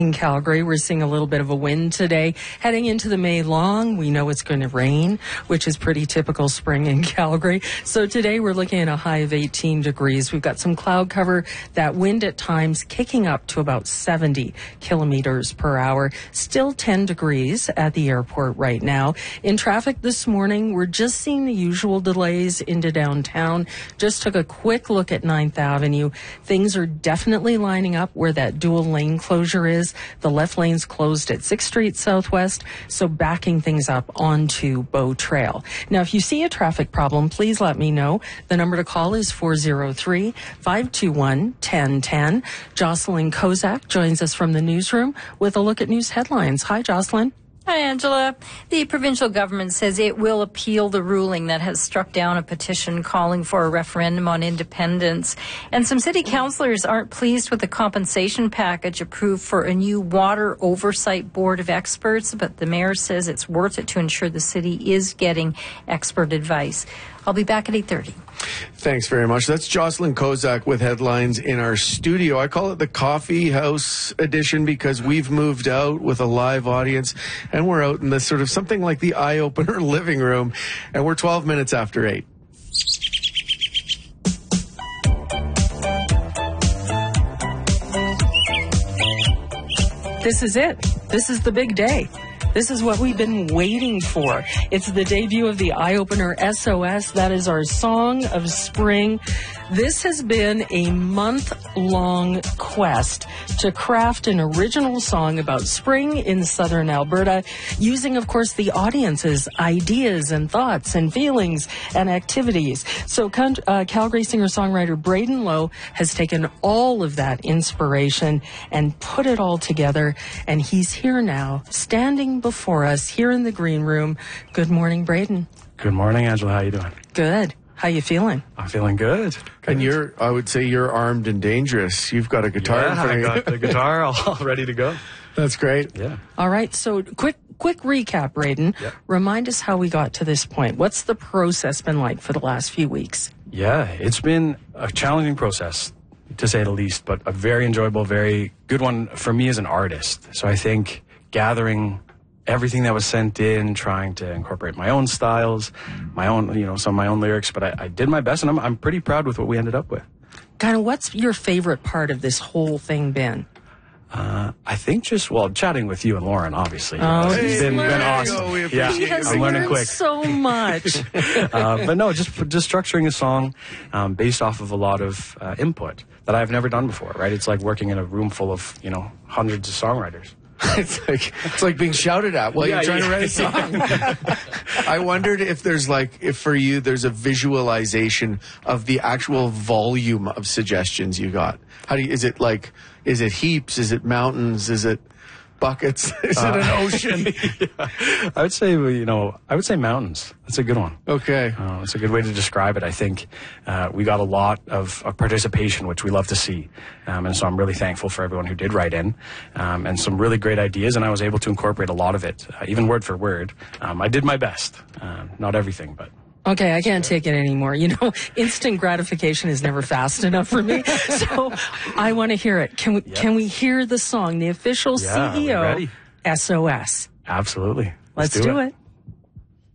In Calgary, we're seeing a little bit of a wind today. Heading into the May long, we know it's going to rain, which is pretty typical spring in Calgary. So today we're looking at a high of 18 degrees. We've got some cloud cover, that wind at times kicking up to about 70 kilometers per hour. Still 10 degrees at the airport right now. In traffic this morning, we're just seeing the usual delays into downtown. Just took a quick look at 9th Avenue. Things are definitely lining up where that dual lane closure is. The left lane's closed at 6th Street Southwest, so backing things up onto Bow Trail. Now, if you see a traffic problem, please let me know. The number to call is 403-521-1010. Jocelyn Kozak joins us from the newsroom with a look at news headlines. Hi, Jocelyn. Hi, Angela. The provincial government says it will appeal the ruling that has struck down a petition calling for a referendum on independence. And some city councillors aren't pleased with the compensation package approved for a new water oversight board of experts, but the mayor says it's worth it to ensure the city is getting expert advice. I'll be back at 8:30. Thanks very much. That's Jocelyn Kozak with headlines in our studio. I call it the coffee house edition because we've moved out with a live audience and we're out in this sort of something like the eye-opener living room, and we're 12 minutes after 8. This is it. This is the big day. This is what we've been waiting for. It's the debut of the eye-opener SOS. That is our song of spring. This has been a month-long quest to craft an original song about spring in southern Alberta, using, of course, the audience's ideas and thoughts and feelings and activities. So Calgary singer-songwriter Braden Lowe has taken all of that inspiration and put it all together, and he's here now, standing before us here in the green room. Good morning, Braden. Good morning, Angela. How you doing? Good. How you feeling? I'm feeling good. And I would say you're armed and dangerous. You've got a guitar in front of you. I got the guitar all ready to go. That's great. Yeah. All right. So quick recap, Braden. Yep. Remind us how we got to this point. What's the process been like for the last few weeks? Yeah, it's been a challenging process, to say the least, but a very enjoyable, very good one for me as an artist. So I think gathering everything that was sent in, trying to incorporate my own styles, my own, some of my own lyrics, but I did my best, and I'm pretty proud with what we ended up with. Kind of, what's your favorite part of this whole thing been? I think chatting with you and Lauren, obviously. Oh, it's been awesome. I'm learning quick. So much. But no, just structuring a song based off of a lot of input that I've never done before, right? It's like working in a room full of, hundreds of songwriters. It's like being shouted at while you're trying to write a song. I wondered if if for you there's a visualization of the actual volume of suggestions you got. Is it heaps? Is it mountains? Is it buckets? Is it an ocean? Yeah. I would say mountains. That's a good one. Okay. It's a good way to describe it. I think we got a lot of participation, which we love to see. And so I'm really thankful for everyone who did write in, and some really great ideas. And I was able to incorporate a lot of it, even word for word. I did my best. Not everything, but. Okay, I can't take it anymore. Instant gratification is never fast enough for me. So I want to hear it. Can we hear the song, the official CEO, we're ready. SOS? Absolutely. Let's do it.